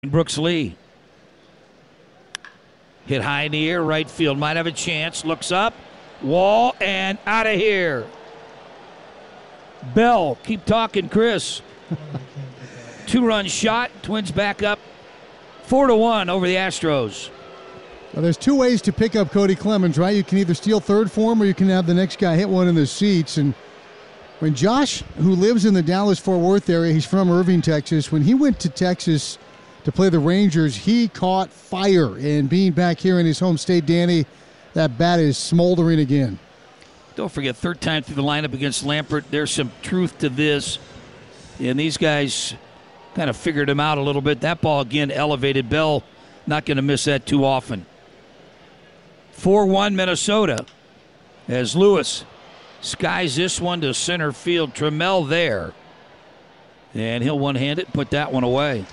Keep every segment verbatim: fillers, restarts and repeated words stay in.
Brooks Lee. Hit high in the air, right field. Might have a chance. Looks up. Wall and out of here. Bell, keep talking, Chris. Two-run shot. Twins back up four to one over the Astros. Well, there's two ways to pick up Cody Clemens, right? You can either steal third for him or you can have the next guy hit one in the seats. And when Josh, who lives in the Dallas-Fort Worth area, he's from Irving, Texas, when he went to Texas to play the Rangers, he caught fire. And being back here in his home state, Danny, that bat is smoldering again. Don't forget, third time through the lineup against Lampert. There's some truth to this. And these guys kind of figured him out a little bit. That ball, again, elevated. Bell not going to miss that too often. four one Minnesota as Lewis skies this one to center field. Trammell there. And he'll one-hand it and put that one away.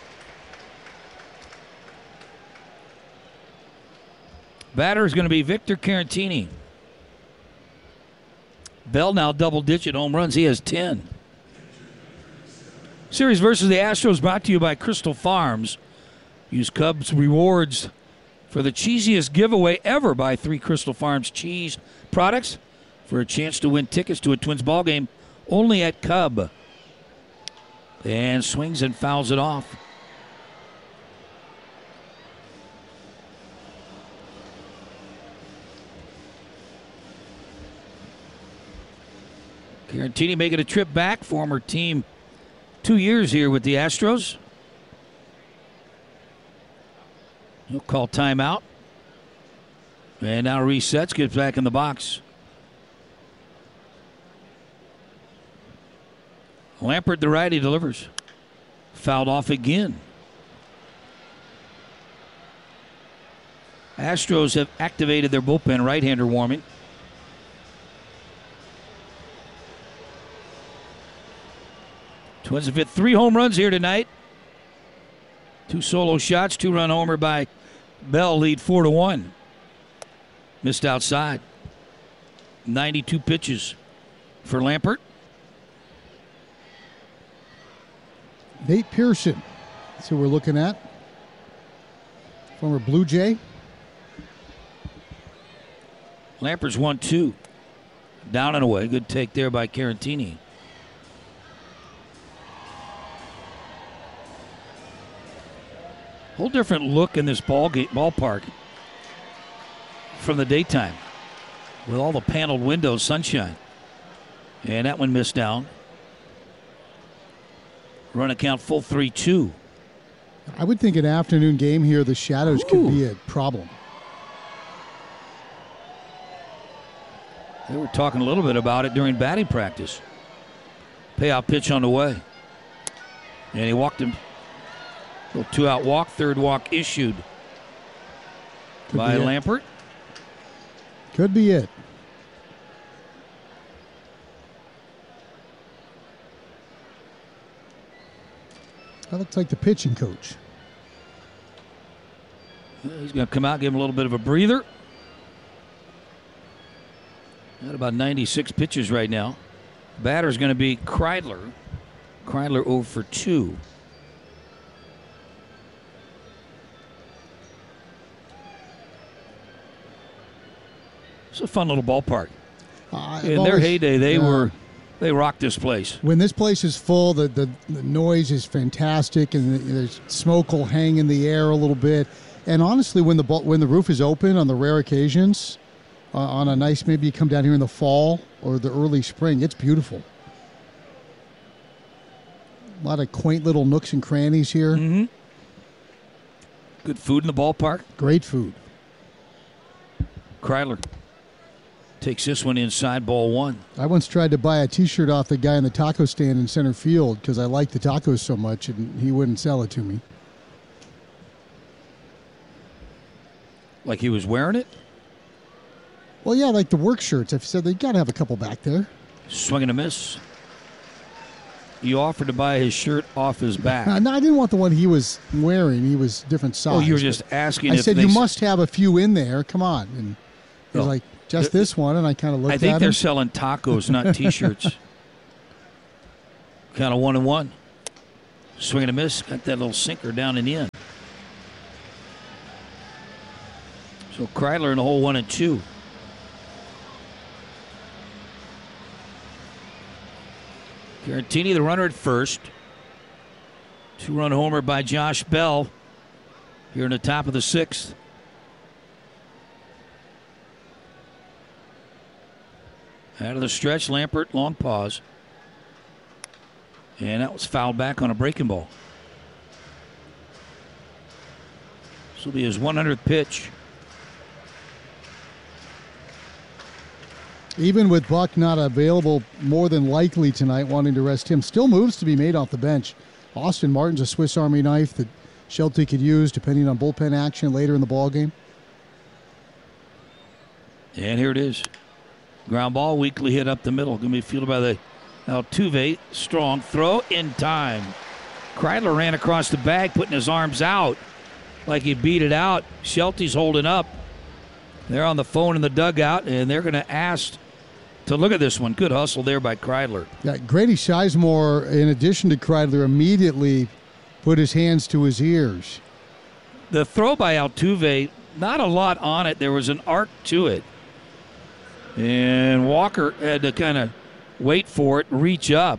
Batter is going to be Victor Caratini. Bell now double-digit home runs. He has ten. Series versus the Astros brought to you by Crystal Farms. Use Cubs rewards for the cheesiest giveaway ever. Buy three Crystal Farms cheese products for a chance to win tickets to a Twins ball game only at Cub. And swings and fouls it off. Caratini making a trip back, former team two years here with the Astros. He'll call timeout. And now resets, gets back in the box. Lampert, the righty, delivers. Fouled off again. Astros have activated their bullpen, right-hander warming. Twins have hit three home runs here tonight. Two solo shots, two-run homer by Bell, lead four to one. Missed outside. ninety-two pitches for Lampert. Nate Pearson, that's who we're looking at. Former Blue Jay. Lampert's one two. Down and away. Good take there by Caratini. Whole different look in this ball game, ballpark from the daytime with all the paneled windows, sunshine. And that one missed down. Run account full three two. I would think an afternoon game here, the shadows Ooh. could be a problem. They were talking a little bit about it during batting practice. Payout pitch on the way. And he walked him. Little two-out walk, third walk issued Could by be Lampert. Could be it. That looks like the pitching coach. He's going to come out, give him a little bit of a breather. Got about ninety-six pitches right now. Batter's going to be Kreidler. Kreidler oh for two. It's a fun little ballpark. Uh, In their heyday, they yeah. were they rocked this place. When this place is full, the, the, the noise is fantastic, and the, the smoke will hang in the air a little bit. And honestly, when the when the roof is open on the rare occasions, uh, on a nice, maybe you come down here in the fall or the early spring, it's beautiful. A lot of quaint little nooks and crannies here. Mm-hmm. Good food in the ballpark. Great food. Kreidler takes this one inside, ball one. I once tried to buy a T-shirt off the guy in the taco stand in center field because I liked the tacos so much, and he wouldn't sell it to me. Like he was wearing it? Well, yeah, like the work shirts. I said they got to have a couple back there. Swing and a miss. You offered to buy his shirt off his back. Uh, no, I didn't want the one he was wearing. He was different size. Oh, you were just asking. I if said they you s- must have a few in there. Come on, and he was Oh. like, just this one, and I kind of looked I at think him. they're selling tacos, not T-shirts. Kind of one and one. Swing and a miss. Got that little sinker down and in. So Kreidler in the hole one and two. Garantini, the runner at first. Two-run homer by Josh Bell here in the top of the sixth. Out of the stretch, Lampert, long pause. And that was fouled back on a breaking ball. This will be his one hundredth pitch. Even with Buck not available more than likely tonight, wanting to rest him, still moves to be made off the bench. Austin Martin's a Swiss Army knife that Shelty could use depending on bullpen action later in the ballgame. And here it is. Ground ball, weakly hit up the middle. Going to be fielded by the Altuve. Strong throw in time. Kreidler ran across the bag, putting his arms out like he beat it out. Shelty's holding up. They're on the phone in the dugout, and they're going to ask to look at this one. Good hustle there by Kreidler. Yeah, Grady Sizemore, in addition to Kreidler, immediately put his hands to his ears. The throw by Altuve, not a lot on it. There was an arc to it. And Walker had to kind of wait for it, reach up.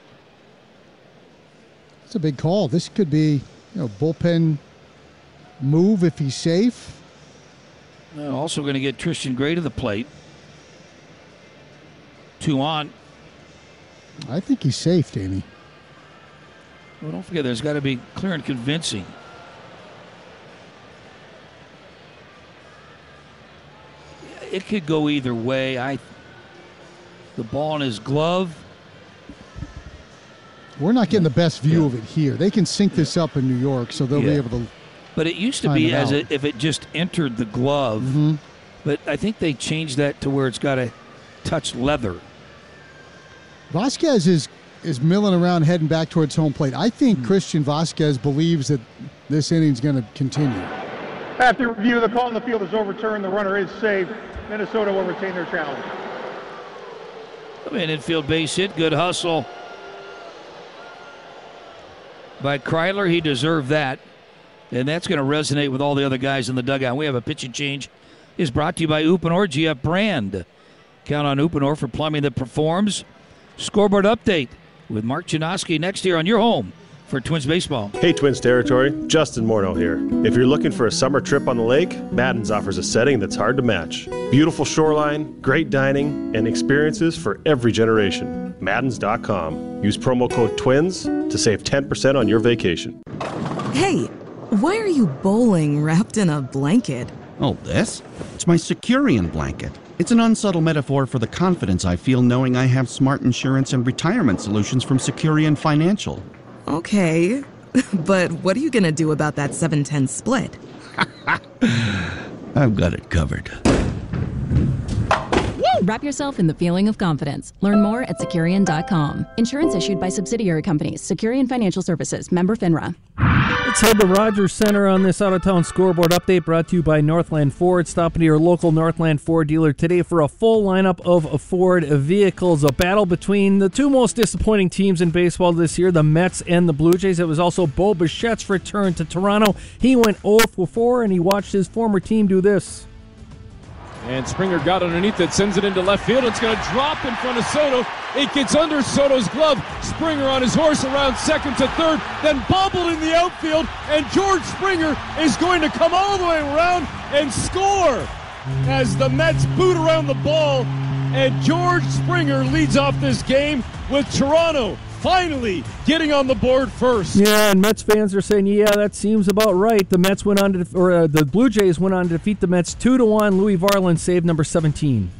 It's a big call. This could be, you know, bullpen move if he's safe. Uh, also going to get Tristan Gray to the plate. Two on. I think he's safe, Danny. Well, don't forget, there's got to be clear and convincing. It could go either way. I, the ball in his glove. We're not getting the best view yeah. of it here. They can sync this up in New York, so they'll yeah. be able to. But it used to be as it, if it just entered the glove. Mm-hmm. But I think they changed that to where it's got to touch leather. Vasquez is is milling around, heading back towards home plate. I think mm-hmm. Christian Vasquez believes that this inning's going to continue. After review, the call in the field is overturned. The runner is safe. Minnesota will retain their challenge. Come in, infield base hit. Good hustle by Kreidler. He deserved that. And that's going to resonate with all the other guys in the dugout. We have a pitching change. Is brought to you by Uponor G F Brand. Count on Uponor for plumbing that performs. Scoreboard update with Mark Chinoski next year on your home for Twins baseball. Hey, Twins territory. Justin Morneau here. If you're looking for a summer trip on the lake, Madden's offers a setting that's hard to match. Beautiful shoreline, great dining, and experiences for every generation. Maddens dot com. Use promo code TWINS to save ten percent on your vacation. Hey, why are you bowling wrapped in a blanket? Oh, this? It's my Securian blanket. It's an unsubtle metaphor for the confidence I feel knowing I have smart insurance and retirement solutions from Securian Financial. Okay, but what are you going to do about that seven ten split? I've got it covered. Wrap yourself in the feeling of confidence. Learn more at Securian dot com. Insurance issued by subsidiary companies. Securian Financial Services. Member FINRA. Let's head to Rogers Center on this out-of-town scoreboard update brought to you by Northland Ford. Stop into your local Northland Ford dealer today for a full lineup of Ford vehicles. A battle between the two most disappointing teams in baseball this year, the Mets and the Blue Jays. It was also Bo Bichette's return to Toronto. He went oh for four, and he watched his former team do this. And Springer got underneath it, sends it into left field. It's going to drop in front of Soto. It gets under Soto's glove. Springer on his horse around second to third, then bobbled in the outfield, and George Springer is going to come all the way around and score as the Mets boot around the ball, and George Springer leads off this game with Toronto finally getting on the board first. Yeah, and Mets fans are saying, yeah, that seems about right. The Mets went on to, or uh, the Blue Jays went on to defeat the Mets two to one. Louis Varland saved number seventeen.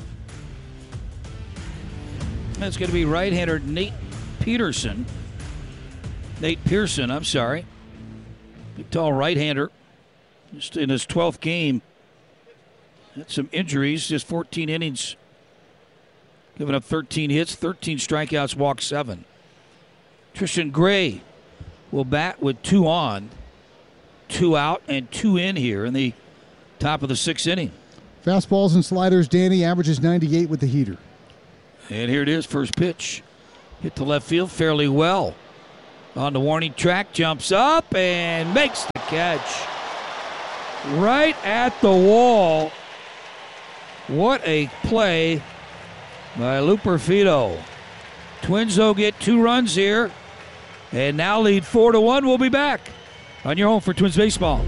That's going to be right-hander Nate Peterson. Nate Pearson, I'm sorry. Big, tall right-hander. Just in his twelfth game. Had some injuries, just fourteen innings. Giving up thirteen hits, thirteen strikeouts, walked seven. Tristan Gray will bat with two on, two out, and two in here in the top of the sixth inning. Fastballs and sliders, Danny averages ninety-eight with the heater. And here it is, first pitch. Hit to left field fairly well. on the warning track, jumps up and makes the catch. Right at the wall. What a play by Luper Fido. Twins, though, get two runs here and now lead four to one. We'll be back on your home for Twins baseball.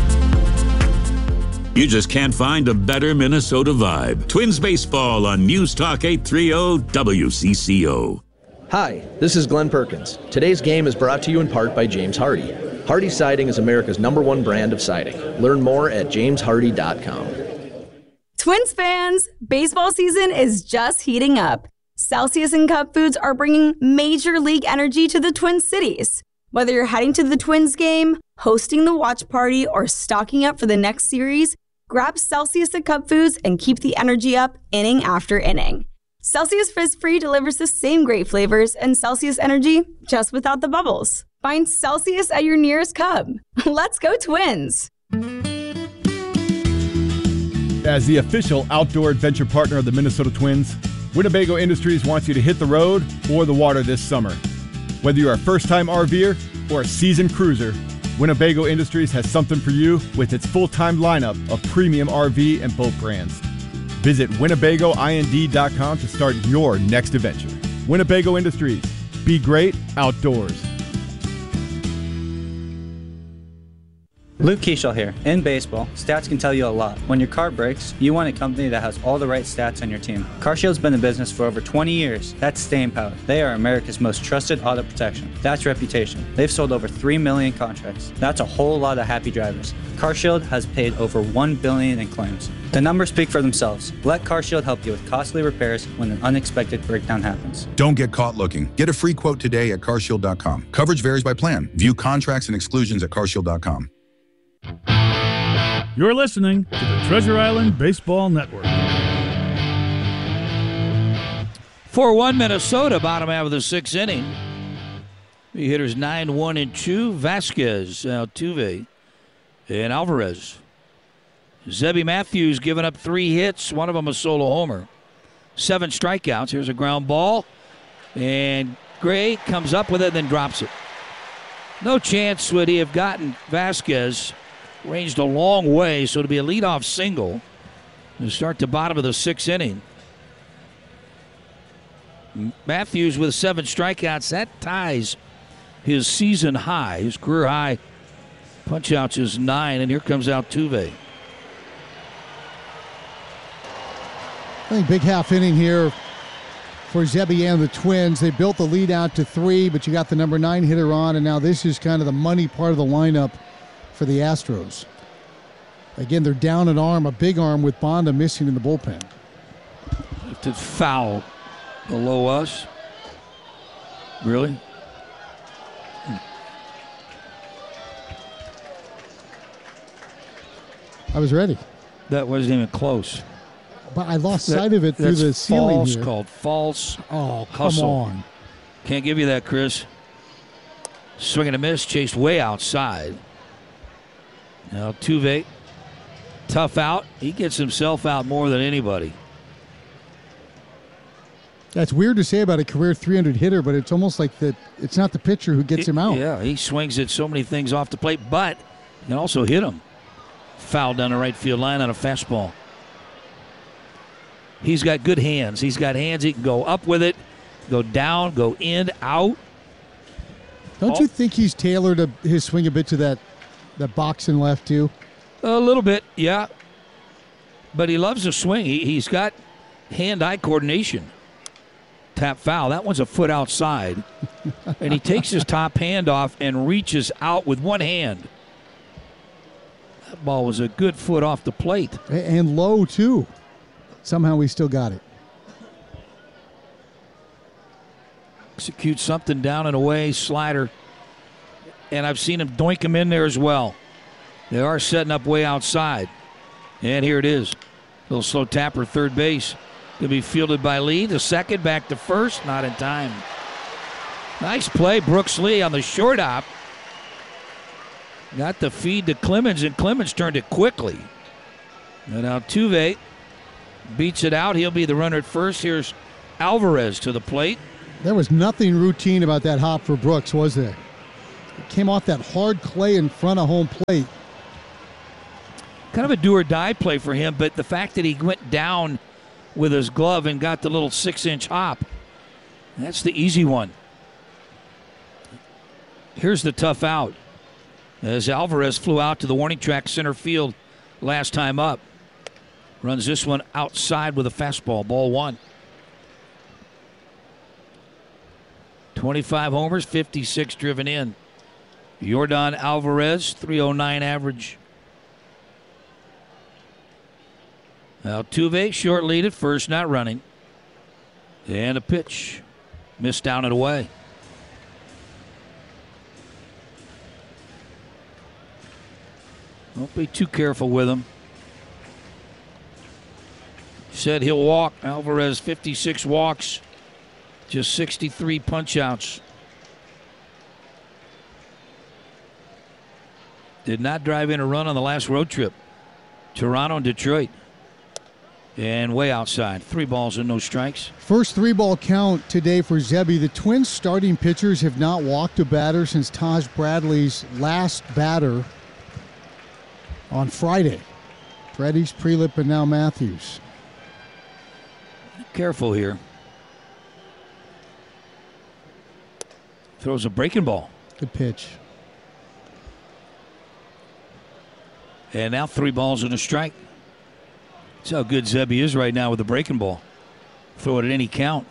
You just can't find a better Minnesota vibe. Twins baseball on News Talk eight thirty W C C O. Hi, this is Glenn Perkins. Today's game is brought to you in part by James Hardy. Hardy Siding is America's number one brand of siding. Learn more at james hardy dot com. Twins fans, baseball season is just heating up. Celsius and Cup Foods are bringing major league energy to the Twin Cities. Whether you're heading to the Twins game, hosting the watch party, or stocking up for the next series, grab Celsius and Cup Foods and keep the energy up inning after inning. Celsius Fizz Free delivers the same great flavors and Celsius energy, just without the bubbles. Find Celsius at your nearest Cub. Let's go Twins! As the official outdoor adventure partner of the Minnesota Twins, Winnebago Industries wants you to hit the road or the water this summer. Whether you're a first-time RVer or a seasoned cruiser, Winnebago Industries has something for you with its full-time lineup of premium R V and boat brands. Visit Winnebago I N D dot com to start your next adventure. Winnebago Industries. Be great outdoors. Luke Keishel here. In baseball, stats can tell you a lot. When your car breaks, you want a company that has all the right stats on your team. CarShield's been in business for over twenty years. That's staying power. They are America's most trusted auto protection. That's reputation. They've sold over three million contracts. That's a whole lot of happy drivers. CarShield has paid over one billion dollars in claims. The numbers speak for themselves. Let CarShield help you with costly repairs when an unexpected breakdown happens. Don't get caught looking. Get a free quote today at car shield dot com. Coverage varies by plan. View contracts and exclusions at car shield dot com. You're listening to the Treasure Island Baseball Network. four one Minnesota, bottom half of the sixth inning. The hitters nine one and two. Vasquez, Altuve, and Alvarez. Zebby Matthews giving up three hits, one of them a solo homer. Seven strikeouts. Here's a ground ball. And Gray comes up with it and then drops it. No chance would he have gotten Vasquez. Ranged a long way, so to be a leadoff single to start the bottom of the sixth inning. Matthews with seven strikeouts. That ties his season high, his career high. Punch-outs is nine, and here comes Altuve. I think big half inning here for Zebby and the Twins. They built the lead out to three, but you got the number nine hitter on, and now this is kind of the money part of the lineup for the Astros. Again, they're down an arm, a big arm with Bonda missing in the bullpen. Lifted foul below us. Really? I was ready. That wasn't even close. But I lost that, sight of it through the ceiling false here. Called false. Oh, come hustle. on. Can't give you that, Chris. Swing and a miss, chased way outside. Now Altuve, tough out. He gets himself out more than anybody. That's weird to say about a career three hundred hitter, but it's almost like that. It's not the pitcher who gets it, him out. Yeah, he swings at so many things off the plate, but he can also hit him. Foul down the right field line on a fastball. He's got good hands. He's got hands. He can go up with it, go down, go in, out. Don't oh. you think he's tailored a, his swing a bit to that, that boxing left, too? A little bit, yeah. But he loves to swing. He, he's got hand-eye coordination. Tap foul. That one's a foot outside. And he takes his top hand off and reaches out with one hand. That ball was a good foot off the plate. And low, too. Somehow we still got it. Execute something down and away, slider. And I've seen him doink him in there as well. They are setting up way outside. And here it is. Little slow tapper, third base. Going to be fielded by Lee. The second, back to first. Not in time. Nice play, Brooks Lee on the short hop. Got the feed to Clemens, and Clemens turned it quickly. And Altuve beats it out. He'll be the runner at first. Here's Alvarez to the plate. There was nothing routine about that hop for Brooks, was there? came off that hard clay in front of home plate. Kind of a do-or-die play for him, but the fact that he went down with his glove and got the little six-inch hop, that's the easy one. Here's the tough out. As Alvarez flew out to the warning track center field last time up. Runs this one outside with a fastball, ball one. twenty-five homers, fifty-six driven in. Yordan Alvarez, three oh nine average. Altuve, short lead at first, not running. And a pitch. Missed down and away. Don't be too careful with him. Said he'll walk. Alvarez, fifty-six walks. Just sixty-three punch-outs. Did not drive in a run on the last road trip. Toronto and Detroit. And way outside. Three balls and no strikes. First three-ball count today for Zebby. The Twins starting pitchers have not walked a batter since Taj Bradley's last batter on Friday. Freddie's, Prelip, and now Matthews. Careful here. Throws a breaking ball. Good pitch. And now three balls and a strike. That's how good Zebby is right now with the breaking ball. Throw it at any count.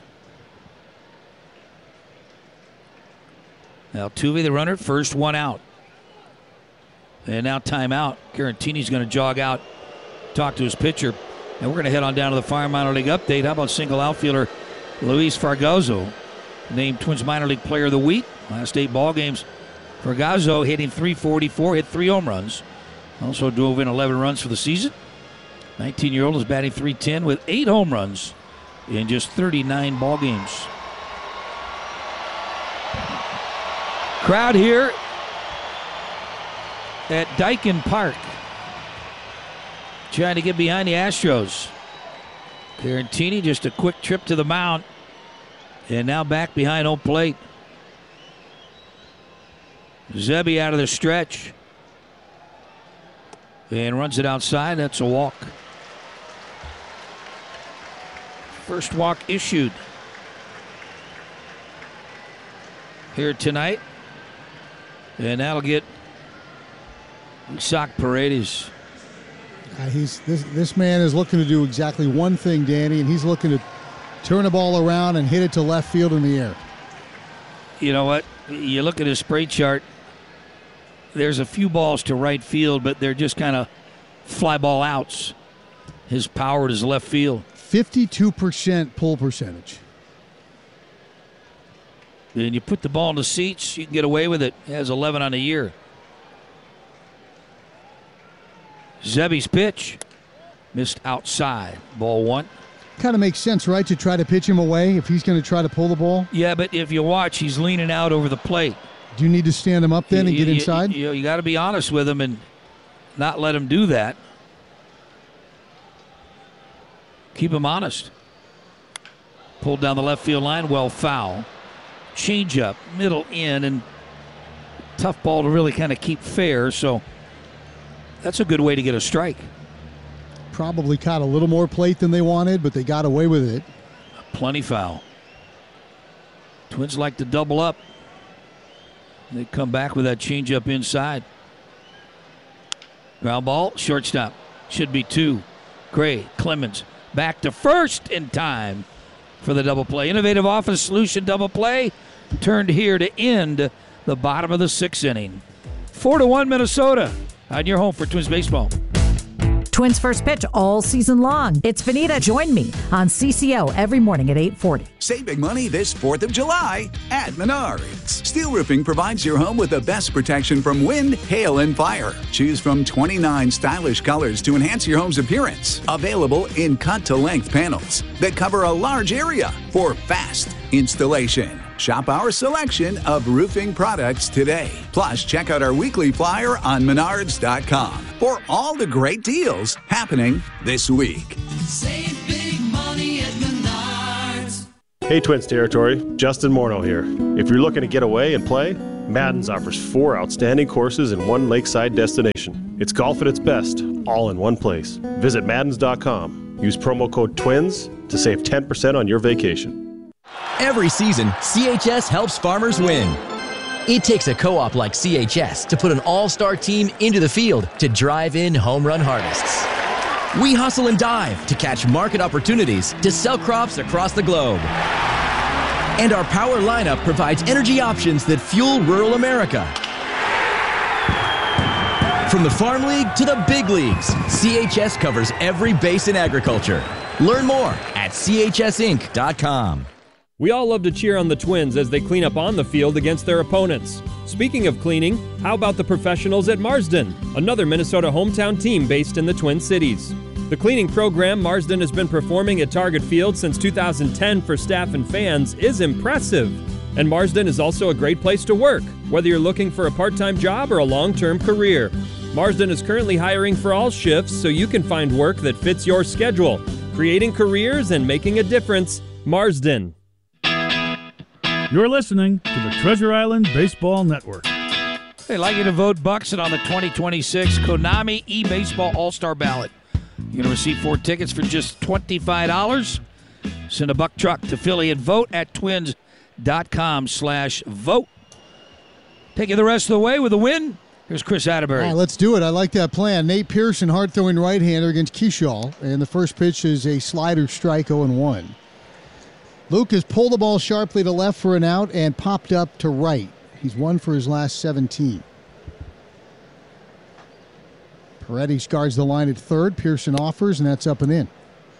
Altuve, the runner, first one out. And now timeout. Garantini's going to jog out, talk to his pitcher. And we're going to head on down to the Fire Minor League update. How about single outfielder Luis Fargazo, named Twins Minor League Player of the Week. Last eight ball games. Fargazo hitting three forty-four, hit three home runs. Also drove in eleven runs for the season. nineteen-year-old is batting three ten with eight home runs in just thirty-nine ball games. Crowd here at Daikin Park, trying to get behind the Astros. Garantini, just a quick trip to the mound, and now back behind home plate. Zebby out of the stretch and runs it outside. That's a walk. First walk issued here tonight, and that'll get Isaac Paredes. Uh, he's this this man is looking to do exactly one thing, Danny, and he's looking to turn the ball around and hit it to left field in the air. You know what? You look at his spray chart. There's a few balls to right field, but they're just kind of fly ball outs. His power is left field. fifty-two percent pull percentage. And you put the ball in the seats, you can get away with it. He has eleven on the year. Zebby's pitch missed outside. Ball one. Kind of makes sense, right, to try to pitch him away if he's going to try to pull the ball? Yeah, but if you watch, he's leaning out over the plate. Do you need to stand him up then you, and get you, inside? You, you, you got to be honest with him and not let him do that. Keep him honest. Pulled down the left field line, well foul. Change up, middle in, and tough ball to really kind of keep fair, so that's a good way to get a strike. Probably caught a little more plate than they wanted, but they got away with it. Plenty foul. Twins like to double up. They come back with that changeup inside. Ground ball, shortstop. Should be two. Gray, Clemens, back to first in time for the double play. Innovative office solution double play turned here to end the bottom of the sixth inning. Four to one Minnesota on your home for Twins baseball. Twins first pitch all season long. It's Vanita. Join me on C C O every morning at eight forty. Save big money this fourth of July at Menards. Steel Roofing provides your home with the best protection from wind, hail, and fire. Choose from twenty-nine stylish colors to enhance your home's appearance. Available in cut-to-length panels that cover a large area for fast installation. Shop our selection of roofing products today. Plus, check out our weekly flyer on menards dot com for all the great deals happening this week. Save big money at Menards. Hey Twins territory, Justin Morneau here. If you're looking to get away and play, Madden's offers four outstanding courses in one lakeside destination. It's golf at its best, all in one place. Visit Maddens dot com. Use promo code TWINS to save ten percent on your vacation. Every season, C H S helps farmers win. It takes a co-op like C H S to put an all-star team into the field to drive in home run harvests. We hustle and dive to catch market opportunities to sell crops across the globe. And our power lineup provides energy options that fuel rural America. From the Farm League to the big leagues, C H S covers every base in agriculture. Learn more at C H S Inc dot com. We all love to cheer on the Twins as they clean up on the field against their opponents. Speaking of cleaning, how about the professionals at Marsden, another Minnesota hometown team based in the Twin Cities? The cleaning program Marsden has been performing at Target Field since two thousand ten for staff and fans is impressive. And Marsden is also a great place to work, whether you're looking for a part-time job or a long-term career. Marsden is currently hiring for all shifts so you can find work that fits your schedule. Creating careers and making a difference. Marsden. You're listening to the Treasure Island Baseball Network. I'd like you to vote Buxton on the twenty twenty-six Konami eBaseball All-Star Ballot. You're going to receive four tickets for just twenty-five dollars. Send a buck truck to Philly and vote at twins dot com slash vote. Taking the rest of the way with a win, here's Chris Atterbury. All right, let's do it. I like that plan. Nate Pearson, hard-throwing right-hander against Keyshaw. And the first pitch is a slider strike, oh and one. Luke has pulled the ball sharply to left for an out and popped up to right. He's one for his last seventeen. Paredes guards the line at third. Pearson offers, and that's up and in.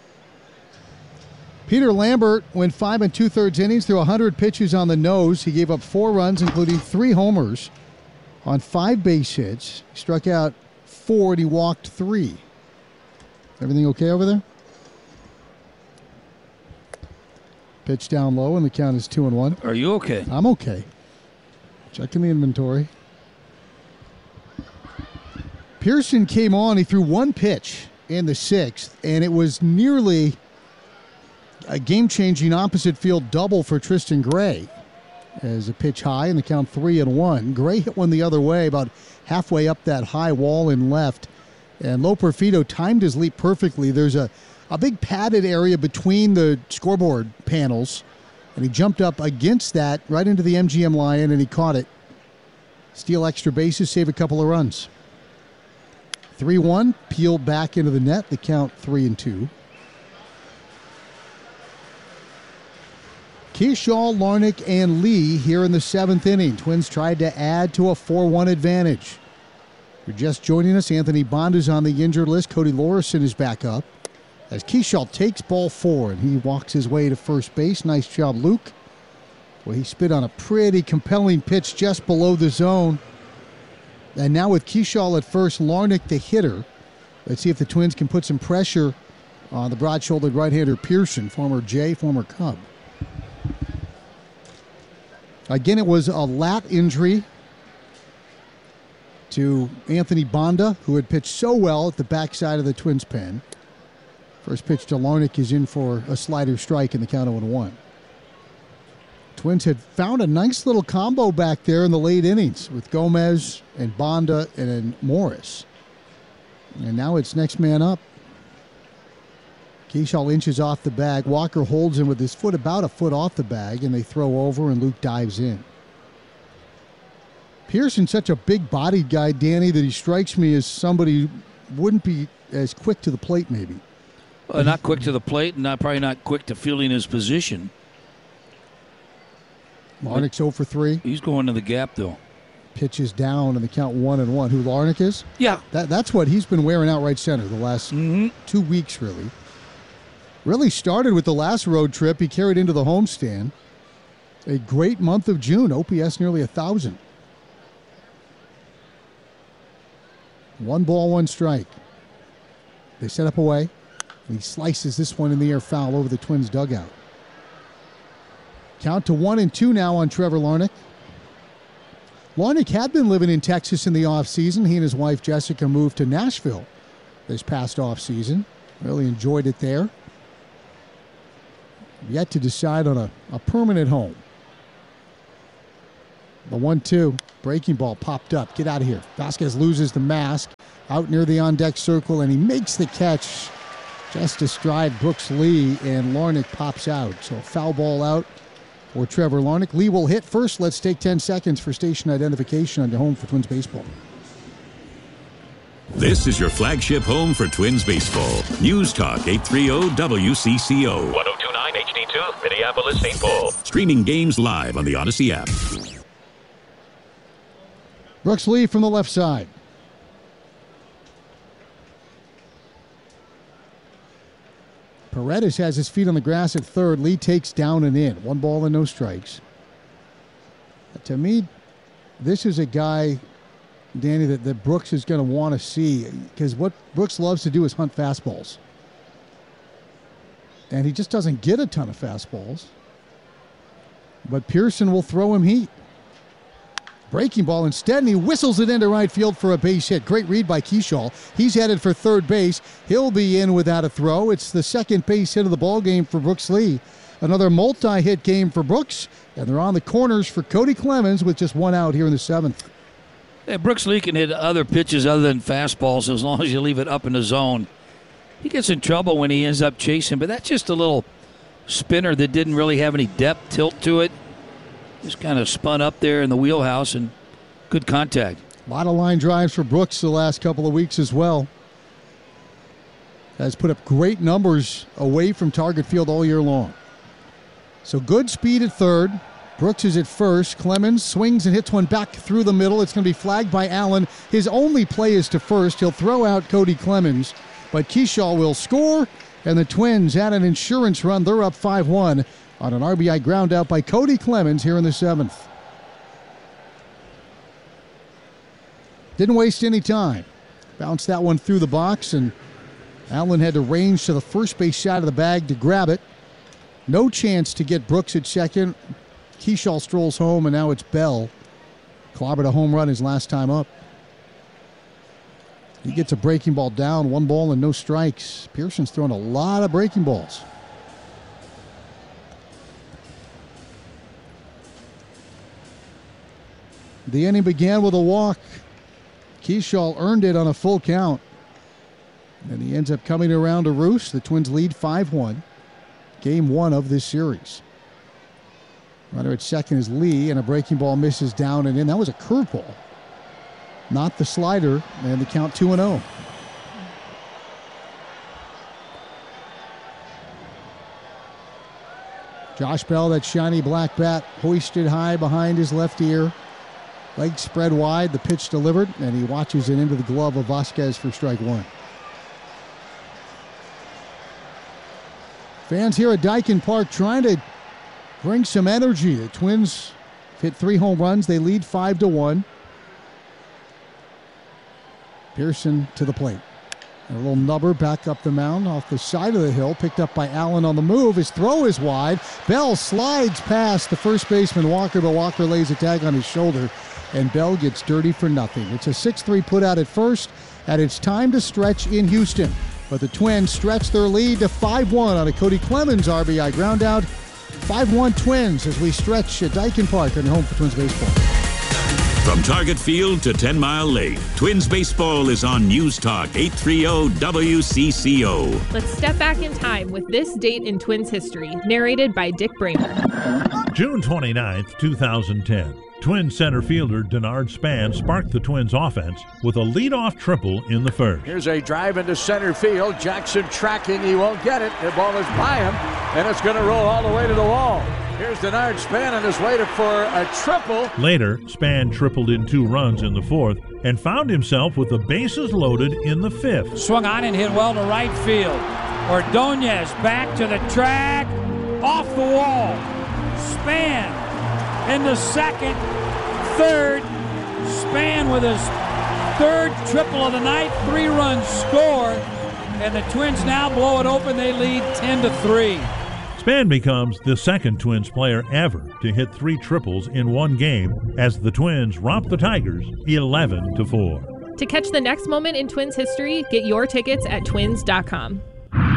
Peter Lambert went five and two-thirds innings through one hundred pitches on the nose. He gave up four runs, including three homers on five base hits. He struck out four, and he walked three. Everything okay over there? Pitch down low, and the count is two and one. Are you okay? I'm okay. Checking the inventory. Pearson came on. He threw one pitch in the sixth, and it was nearly a game-changing opposite field double for Tristan Gray. As a pitch high, and the count three and one. Gray hit one the other way, about halfway up that high wall in left, and Lo Perfido timed his leap perfectly. There's a A big padded area between the scoreboard panels, and he jumped up against that right into the M G M Lion, and he caught it. Steal extra bases, save a couple of runs. three one, peeled back into the net, the count three and two. Keyshaw, Larnach, and Lee here in the seventh inning. Twins tried to add to a four one advantage. If you're just joining us, Anthony Bonda's on the injured list. Cody Lorison is back up. As Keyshaw takes ball four, and he walks his way to first base. Nice job, Luke. Well, he spit on a pretty compelling pitch just below the zone. And now with Keyshaw at first, Larnach the hitter. Let's see if the Twins can put some pressure on the broad-shouldered right-hander Pearson, former Jay, former Cub. Again, it was a lat injury to Anthony Bonda, who had pitched so well at the backside of the Twins' pen. First pitch to Larnach is in for a slider strike in the count oh and one. Twins had found a nice little combo back there in the late innings with Gomez and Bonda and then Morris. And now it's next man up. Keyshaw inches off the bag. Walker holds him with his foot about a foot off the bag, and they throw over, and Luke dives in. Pearson's such a big-bodied guy, Danny, that he strikes me as somebody who wouldn't be as quick to the plate maybe. Well, not quick to the plate, and not probably not quick to fielding his position. Larnach's oh for three. He's going to the gap, though. Pitches down, and the count one and one. Who Larnach is? Yeah. That, that's what he's been wearing out right center the last mm-hmm. two weeks, really. Really started with the last road trip. He carried into the homestand. A great month of June. O P S nearly one thousand. One ball, one strike. They set up away. He slices this one in the air foul over the Twins' dugout. Count to one and two now on Trevor Larnach. Larnach had been living in Texas in the offseason. He and his wife Jessica moved to Nashville this past offseason. Really enjoyed it there. yet to decide on a, a permanent home. The one two. Breaking ball popped up. Get out of here. Vasquez loses the mask out near the on-deck circle, and he makes the catch just astride Brooks Lee, and Larnach pops out. So foul ball out for Trevor Larnach. Lee will hit first. Let's take ten seconds for station identification on your home for Twins baseball. This is your flagship home for Twins baseball. News Talk eight thirty W C C O. one oh two point nine H D two, Minneapolis, Saint Paul. Streaming games live on the Odyssey app. Brooks Lee from the left side. Paredes has his feet on the grass at third. Lee takes down and in. One ball and no strikes. To me, this is a guy, Danny, that, that Brooks is going to want to see, because what Brooks loves to do is hunt fastballs. And he just doesn't get a ton of fastballs. But Pearson will throw him heat. Breaking ball instead, and he whistles it into right field for a base hit. Great read by Keschall. He's headed for third base. He'll be in without a throw. It's the second base hit of the ball game for Brooks Lee. Another multi-hit game for Brooks, and they're on the corners for Cody Clemens with just one out here in the seventh. Yeah, Brooks Lee can hit other pitches other than fastballs as long as you leave it up in the zone. He gets in trouble when he ends up chasing, but that's just a little spinner that didn't really have any depth, tilt to it. Just kind of spun up there in the wheelhouse, and good contact. A lot of line drives for Brooks the last couple of weeks as well. Has put up great numbers away from target field all year long. So good speed at third. Brooks is at first. Clemens swings and hits one back through the middle. It's going to be flagged by Allen. His only play is to first. He'll throw out Cody Clemens, but Keschall will score, and the Twins had an insurance run. They're up five one. On an R B I ground out by Cody Clemens here in the seventh. Didn't waste any time. Bounced that one through the box, and Allen had to range to the first base side of the bag to grab it. No chance to get Brooks at second. Keschall strolls home, and now it's Bell. Clobbered a home run his last time up. He gets a breaking ball down, one ball and no strikes. Pearson's throwing a lot of breaking balls. The inning began with a walk. Keschall earned it on a full count. And he ends up coming around to roost. The Twins lead five one. Game one of this series. Runner at second is Lee, and a breaking ball misses down and in. That was a curveball, not the slider, and the count two and oh. Josh Bell, that shiny black bat, hoisted high behind his left ear. Legs spread wide, the pitch delivered, and he watches it into the glove of Vasquez for strike one. Fans here at Daikin Park trying to bring some energy. The Twins hit three home runs. They lead five to one. Pearson to the plate. And a little nubber back up the mound off the side of the hill, picked up by Allen on the move. His throw is wide. Bell slides past the first baseman Walker, but Walker lays a tag on his shoulder, and Bell gets dirty for nothing. It's a six three put out at first, and it's time to stretch in Houston. But the Twins stretch their lead to five one on a Cody Clemens R B I groundout. five one Twins as we stretch at Daikin Park on your home for Twins baseball. From Target Field to ten Mile Lake, Twins baseball is on News Talk eight thirty W C C O. Let's step back in time with this date in Twins history, narrated by Dick Bramer. June twenty-ninth, two thousand ten. Twins center fielder Denard Span sparked the Twins offense with a leadoff triple in the first. Here's a drive into center field. Jackson tracking. He won't get it. The ball is by him, and it's going to roll all the way to the wall. Here's Denard Span on his way to for a triple. Later, Span tripled in two runs in the fourth and found himself with the bases loaded in the fifth. Swung on and hit well to right field. Ordonez back to the track, off the wall. Span in the second, third. Span with his third triple of the night, three-run score, and the Twins now blow it open. They lead ten to three. Span becomes the second Twins player ever to hit three triples in one game as the Twins romp the Tigers eleven to four. To catch the next moment in Twins history, get your tickets at twins dot com.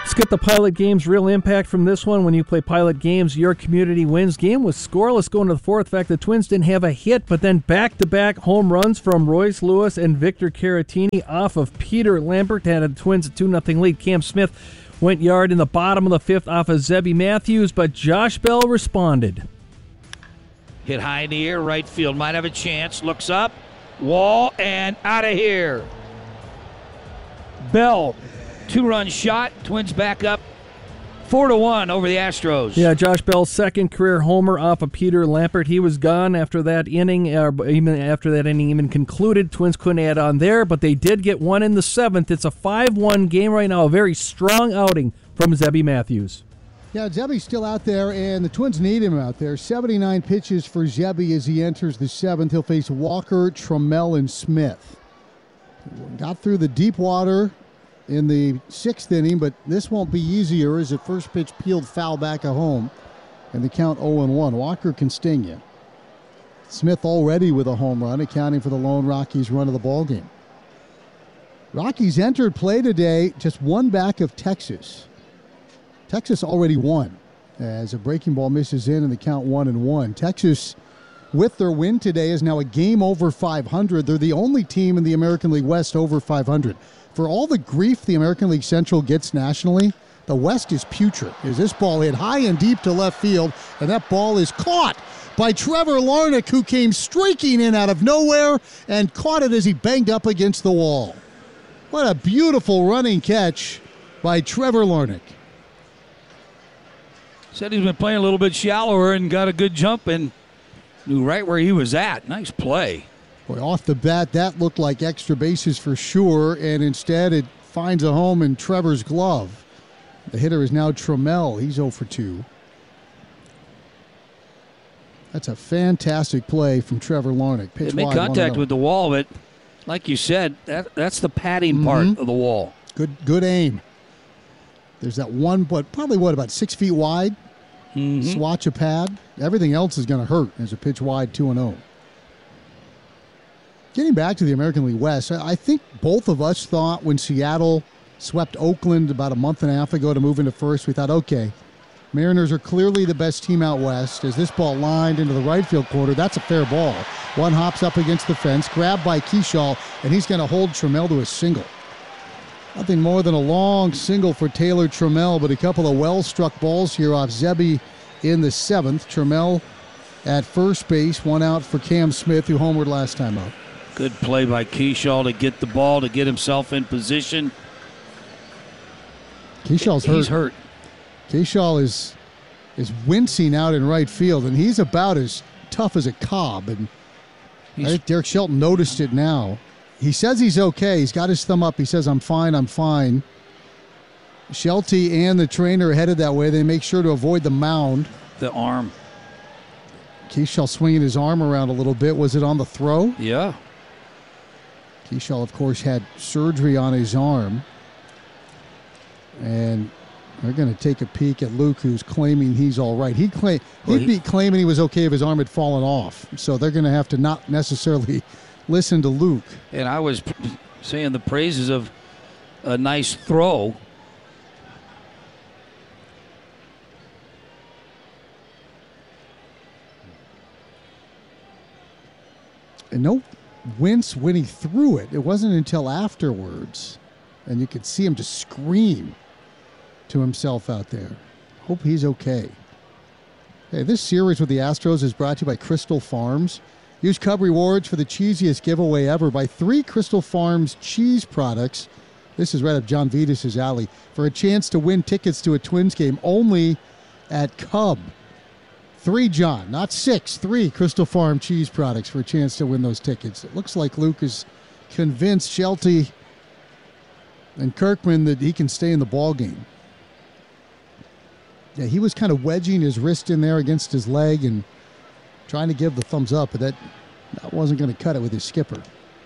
Let's get the Pilot Games real impact from this one. When you play Pilot Games, your community wins. Game was scoreless going to the fourth. In fact, the Twins didn't have a hit, but then back-to-back home runs from Royce Lewis and Victor Caratini off of Peter Lambert had the Twins a two nothing lead. Cam Smith went yard in the bottom of the fifth off of Zebby Matthews, but Josh Bell responded. Hit high in the air, right field. Might have a chance. Looks up. Wall and out of here. Bell. Two-run shot. Twins back up four to one over the Astros. Yeah, Josh Bell's second career homer off of Peter Lambert. He was gone after that inning, uh, even after that inning even concluded. Twins couldn't add on there, but they did get one in the seventh. It's a five one game right now. A very strong outing from Zebby Matthews. Yeah, Zebby's still out there, and the Twins need him out there. seventy-nine pitches for Zebby as he enters the seventh. He'll face Walker, Trammell, and Smith. Got through the deep water in the sixth inning, but this won't be easier as the first pitch peeled foul back at home, and the count oh and one. Walker can sting you. Smith already with a home run, accounting for the lone Rockies run of the ballgame. Rockies entered play today just one back of Texas. Texas already won as a breaking ball misses in and the count one and one. Texas, with their win today, is now a game over five hundred. They're the only team in the American League West over five hundred. For all the grief the American League Central gets nationally, the West is putrid. As this ball hit high and deep to left field, and that ball is caught by Trevor Larnach, who came streaking in out of nowhere and caught it as he banged up against the wall. What a beautiful running catch by Trevor Larnach. Said he's been playing a little bit shallower and got a good jump and knew right where he was at. Nice play. Boy, off the bat, that looked like extra bases for sure, and instead it finds a home in Trevor's glove. The hitter is now Trammell. He's oh for two. That's a fantastic play from Trevor Larnach. Pitch It made wide, contact one with the wall, but like you said, that that's the padding Mhm. part of the wall. Good, good aim. There's that one, but probably what, about six feet wide? Mm-hmm. Swatch a pad. Everything else is going to hurt as a pitch wide two and oh. Getting back to the American League West, I think both of us thought when Seattle swept Oakland about a month and a half ago to move into first, we thought, okay, Mariners are clearly the best team out west. As this ball lined into the right field corner, that's a fair ball. One hops up against the fence, grabbed by Keyshaw, and he's going to hold Trammell to a single. Nothing more than a long single for Taylor Trammell, but a couple of well-struck balls here off Zebby in the seventh. Trammell at first base, one out for Cam Smith, who homered last time out. Good play by Keyshaw to get the ball, to get himself in position. Keyshaw's hurt. He's hurt. Keyshaw is is wincing out in right field, and he's about as tough as a cob. And I think Derek Shelton noticed it now. He says he's okay. He's got his thumb up. He says, I'm fine, I'm fine. Shelty and the trainer are headed that way. They make sure to avoid the mound. The arm. Keyshaw swinging his arm around a little bit. Was it on the throw? Yeah. Keyshaw, of course, had surgery on his arm. And they're going to take a peek at Luke, who's claiming he's all right. He'd, claim, Well, he'd he- be claiming he was okay if his arm had fallen off. So they're going to have to not necessarily listen to Luke. And I was p- saying the praises of a nice throw. And no wince when he threw it. It wasn't until afterwards. And you could see him just scream to himself out there. Hope he's okay. Hey, this series with the Astros is brought to you by Crystal Farms. Use Cub Rewards for the cheesiest giveaway ever. Buy three Crystal Farms cheese products. This is right up John Vitas' alley. For a chance to win tickets to a Twins game only at Cub. Three, John, not six. Three Crystal Farm cheese products for a chance to win those tickets. It looks like Luke is convinced Shelty and Kirkman that he can stay in the ball game. Yeah, he was kind of wedging his wrist in there against his leg and trying to give the thumbs up, but that, that wasn't going to cut it with his skipper.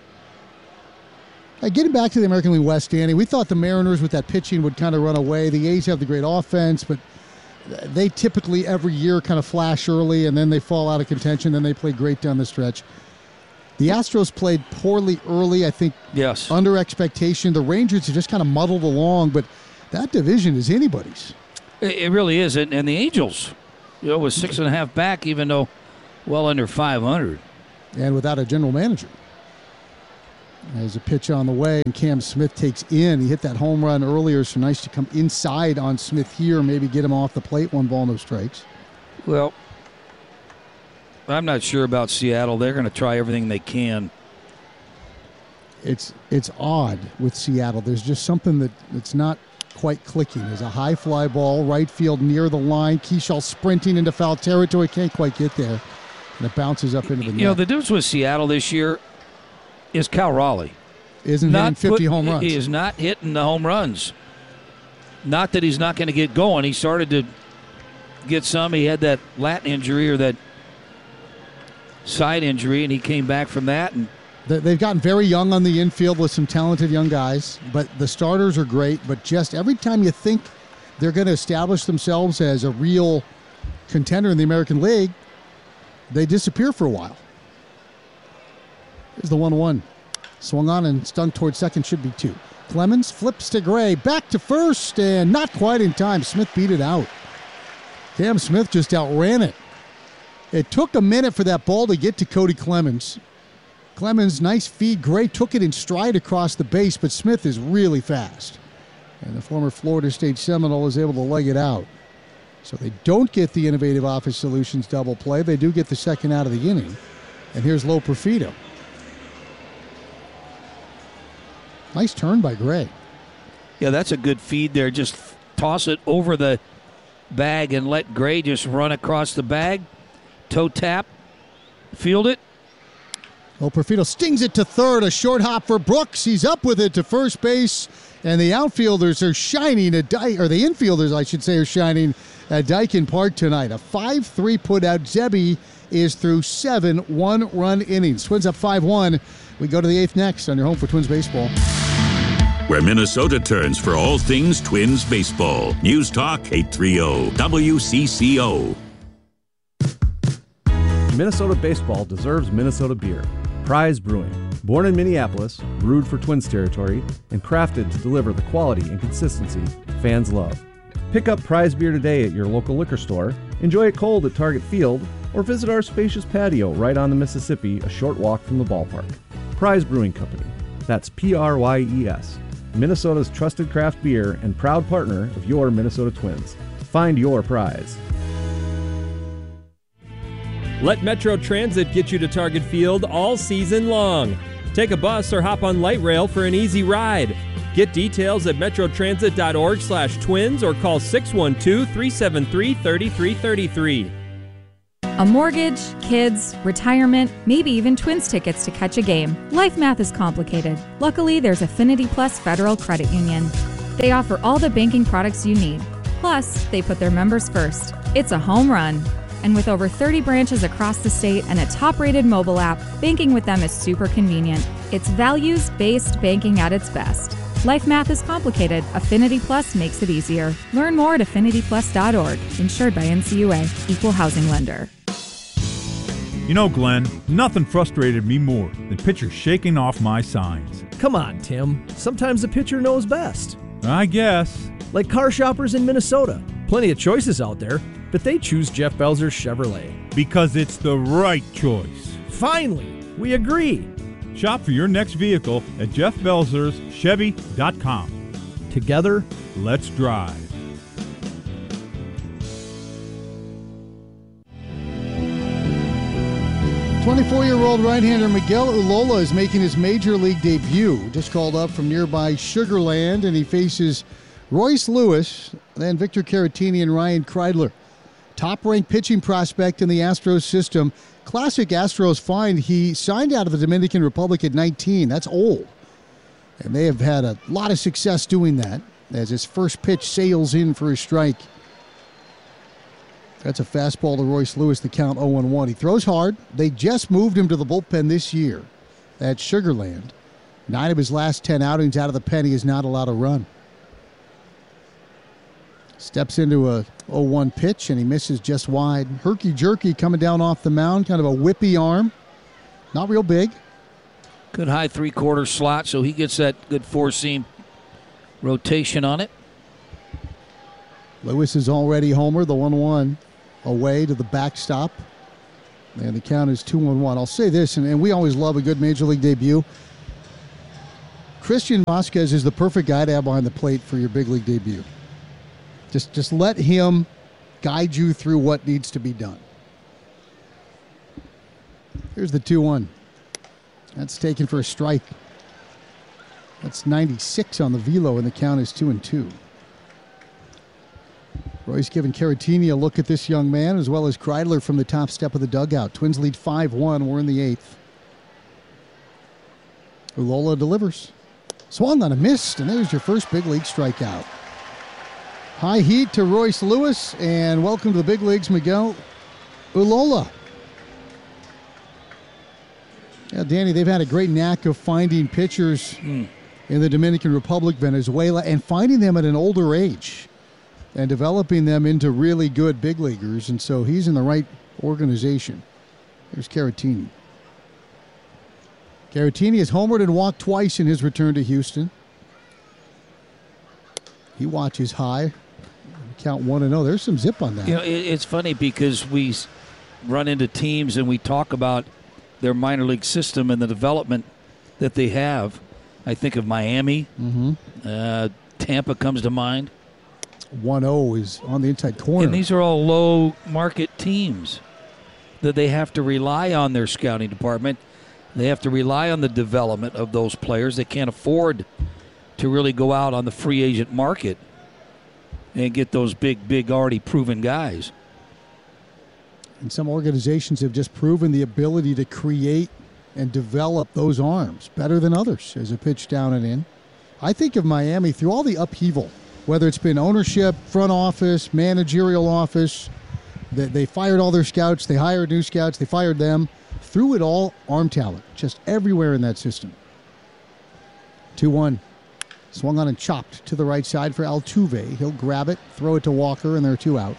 Hey, getting back to the American League West, Danny, we thought the Mariners with that pitching would kind of run away. The A's have the great offense, but they typically every year kind of flash early and then they fall out of contention, then they play great down the stretch. The Astros played poorly early, I think, yes, under expectation. The Rangers have just kind of muddled along, but that division is anybody's. It, it really is. And, and the Angels, you know, was six and a half back, even though well under five hundred. And without a general manager. There's a pitch on the way, and Cam Smith takes in. He hit that home run earlier, so nice to come inside on Smith here, maybe get him off the plate. One ball, no strikes. Well, I'm not sure about Seattle. They're going to try everything they can. It's it's odd with Seattle. There's just something that it's not quite clicking. There's a high fly ball, right field near the line. Keyshaw sprinting into foul territory, can't quite get there. And it bounces up into the net. You know, the difference with Seattle this year is Cal Raleigh. Isn't not hitting fifty put, home runs. He is not hitting the home runs. Not that he's not going to get going. He started to get some. He had that lat injury or that side injury, and he came back from that. And they've gotten very young on the infield with some talented young guys, but the starters are great. But just every time you think they're going to establish themselves as a real contender in the American League, they disappear for a while. Here's the one one. Swung on and stung towards second, should be two. Clemens flips to Gray, back to first, and not quite in time. Smith beat it out. Cam Smith just outran it. It took a minute for that ball to get to Cody Clemens. Clemens, nice feed. Gray took it in stride across the base, but Smith is really fast. And the former Florida State Seminole is able to leg it out. So they don't get the Innovative Office Solutions double play. They do get the second out of the inning. And here's Lo Perfido. Nice turn by Gray. Yeah, that's a good feed there. Just toss it over the bag and let Gray just run across the bag. Toe tap. Field it. Well, Perfido stings it to third. A short hop for Brooks. He's up with it to first base. And the outfielders are shining at Dyke, or the infielders, I should say, are shining at Daikin Park tonight. A five three put out. Zebby is through seven one-run innings. Twins up five one. We go to the eighth next on your home for Twins baseball. Where Minnesota turns for all things Twins baseball. News Talk eight thirty W C C O. Minnesota baseball deserves Minnesota beer. Prize Brewing. Born in Minneapolis, brewed for Twins territory, and crafted to deliver the quality and consistency fans love. Pick up Prize beer today at your local liquor store, enjoy it cold at Target Field, or visit our spacious patio right on the Mississippi, a short walk from the ballpark. Prize Brewing Company. That's P R Y E S. Minnesota's trusted craft beer and proud partner of your Minnesota Twins. Find your prize. Let Metro Transit get you to Target Field all season long. Take a bus or hop on light rail for an easy ride. Get details at metrotransit.org slash twins or call six one two, three seven three, three three three three. A mortgage, kids, retirement, maybe even Twins tickets to catch a game. Life math is complicated. Luckily, there's Affinity Plus Federal Credit Union. They offer all the banking products you need. Plus, they put their members first. It's a home run. And with over thirty branches across the state and a top-rated mobile app, banking with them is super convenient. It's values-based banking at its best. Life math is complicated. Affinity Plus makes it easier. Learn more at affinity plus dot org. Insured by N C U A. Equal housing lender. You know, Glenn, nothing frustrated me more than pitchers shaking off my signs. Come on, Tim. Sometimes the pitcher knows best. I guess. Like car shoppers in Minnesota. Plenty of choices out there, but they choose Jeff Belzer's Chevrolet. Because it's the right choice. Finally, we agree. Shop for your next vehicle at jeff belzers chevy dot com. Together, let's drive. twenty-four-year-old right-hander Miguel Ulola is making his major league debut. Just called up from nearby Sugar Land, and he faces Royce Lewis, then Victor Caratini and Ryan Kreidler. Top-ranked pitching prospect in the Astros system. Classic Astros find. He signed out of the Dominican Republic at nineteen. That's old. And they have had a lot of success doing that as his first pitch sails in for a strike. That's a fastball to Royce Lewis, the count oh one one. He throws hard. They just moved him to the bullpen this year at Sugar Land. Nine of his last ten outings out of the pen, he is not allowed to run. Steps into a oh one pitch, and he misses just wide. Herky-jerky coming down off the mound, kind of a whippy arm. Not real big. Good high three-quarter slot, so he gets that good four-seam rotation on it. Lewis is already homer, the one one away to the backstop. And the count is two one one. I'll say this, and, and we always love a good Major League debut. Christian Vasquez is the perfect guy to have behind the plate for your big league debut. Just, just let him guide you through what needs to be done. Here's the two one. That's taken for a strike. That's ninety-six on the velo, and the count is two and two. Roy's giving Caratini a look at this young man, as well as Kreidler from the top step of the dugout. Twins lead five one. We're in the eighth. Ullola delivers. Swung on a miss, and there's your first big league strikeout. High heat to Royce Lewis, and welcome to the big leagues, Miguel Ullola. Yeah, Danny, they've had a great knack of finding pitchers mm. in the Dominican Republic, Venezuela, and finding them at an older age and developing them into really good big leaguers, and so he's in the right organization. There's Caratini. Caratini has homered and walked twice in his return to Houston. He watches high. Count one and oh. There's some zip on that. You know, it, it's funny because we run into teams and we talk about their minor league system and the development that they have. I think of Miami. Mm-hmm. Uh, Tampa comes to mind. one oh is on the inside corner. And these are all low market teams that they have to rely on their scouting department. They have to rely on the development of those players. They can't afford to really go out on the free agent market and get those big, big, already proven guys. And some organizations have just proven the ability to create and develop those arms better than others as a pitch down and in. I think of Miami through all the upheaval, whether it's been ownership, front office, managerial office. They, they fired all their scouts. They hired new scouts. They fired them. Through it all, arm talent, just everywhere in that system. two one. Swung on and chopped to the right side for Altuve. He'll grab it, throw it to Walker, and there are two out.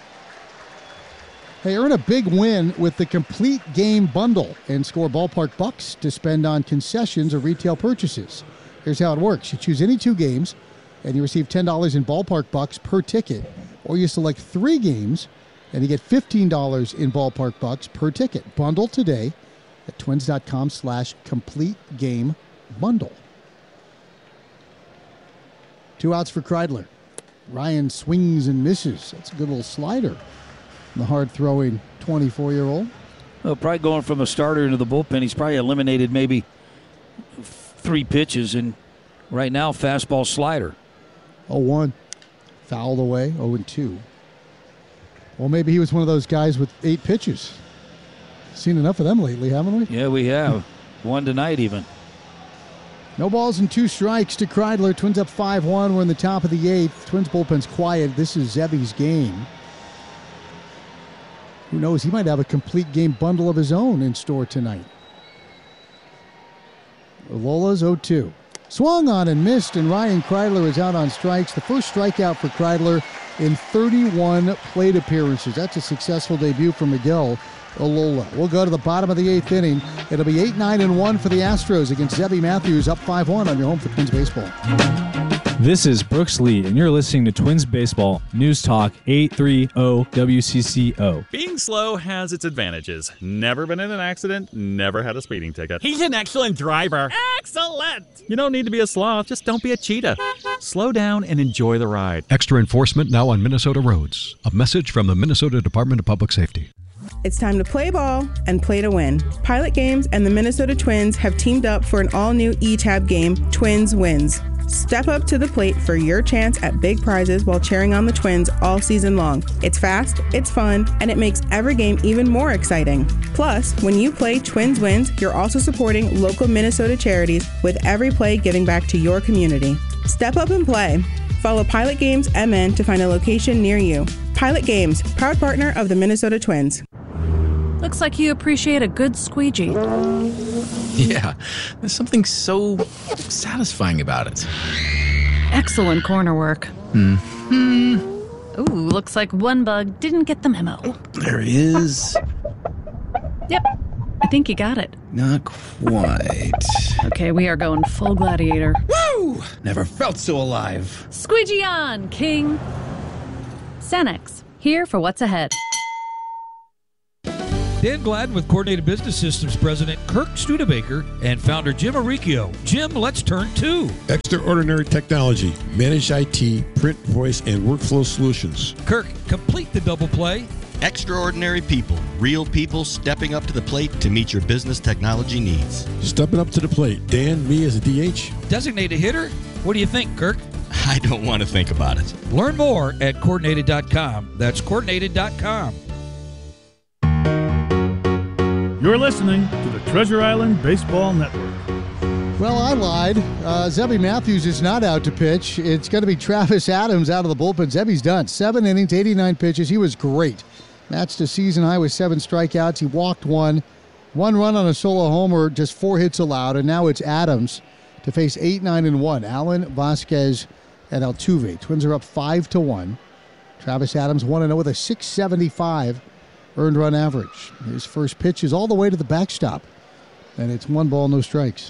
Hey, earn a big win with the complete game bundle and score ballpark bucks to spend on concessions or retail purchases. Here's how it works. You choose any two games, and you receive ten dollars in ballpark bucks per ticket. Or you select three games, and you get fifteen dollars in ballpark bucks per ticket. Bundle today at twins.com slash complete game bundle. Two outs for Kreidler. Ryan swings and misses. That's a good little slider. The hard-throwing twenty-four-year-old. Well, probably going from a starter into the bullpen, he's probably eliminated maybe three pitches, and right now, fastball slider. oh one. Fouled away, oh and two. Well, maybe he was one of those guys with eight pitches. Seen enough of them lately, haven't we? Yeah, we have. One tonight even. No balls and two strikes to Kreidler. Twins up five one. We're in the top of the eighth. Twins bullpen's quiet. This is Zebby's game. Who knows? He might have a complete game bundle of his own in store tonight. Lola's oh two. Swung on and missed, and Ryan Kreidler is out on strikes. The first strikeout for Kreidler in thirty-one plate appearances. That's a successful debut for Miguel Ullola. We'll go to the bottom of the eighth inning. It'll be eight nine and one for the Astros against Zebby Matthews, up five one on your home for Twins Baseball. This is Brooks Lee, and you're listening to Twins Baseball News Talk eight thirty W C C O. Being slow has its advantages. Never been in an accident, never had a speeding ticket. He's an excellent driver. Excellent! You don't need to be a sloth, just don't be a cheetah. Slow down and enjoy the ride. Extra enforcement now on Minnesota roads. A message from the Minnesota Department of Public Safety. It's time to play ball and play to win. Pilot Games and the Minnesota Twins have teamed up for an all-new E-Tab game, Twins Wins. Step up to the plate for your chance at big prizes while cheering on the Twins all season long. It's fast, it's fun, and it makes every game even more exciting. Plus, when you play Twins Wins, you're also supporting local Minnesota charities with every play giving back to your community. Step up and play. Follow Pilot Games M N to find a location near you. Pilot Games, proud partner of the Minnesota Twins. Looks like you appreciate a good squeegee. Yeah, there's something so satisfying about it. Excellent corner work. Hmm. Ooh, looks like one bug didn't get the memo. Oh, there he is. Yep, I think you got it. Not quite. Okay, we are going full gladiator. Woo! Never felt so alive. Squeegee on, King. Sanex, here for what's ahead. Dan Gladden with Coordinated Business Systems President Kirk Studebaker and founder Jim Arricchio. Jim, let's turn to Extraordinary Technology, Managed I T, Print, Voice, and Workflow Solutions. Kirk, complete the double play. Extraordinary people, real people stepping up to the plate to meet your business technology needs. Stepping up to the plate. Dan, me as a D H. Designated hitter? What do you think, Kirk? I don't want to think about it. Learn more at coordinated dot com. That's coordinated dot com. You're listening to the Treasure Island Baseball Network. Well, I lied. Uh, Zebby Matthews is not out to pitch. It's going to be Travis Adams out of the bullpen. Zebby's done. Seven innings, eighty-nine pitches. He was great. Matched a season high with seven strikeouts. He walked one. One run on a solo homer, just four hits allowed. And now it's Adams to face eight, nine, and one. Allen, Vasquez, and Altuve. Twins are up five to one. Travis Adams one and oh with a six seventy-five earned run average. His first pitch is all the way to the backstop, and it's one ball, no strikes.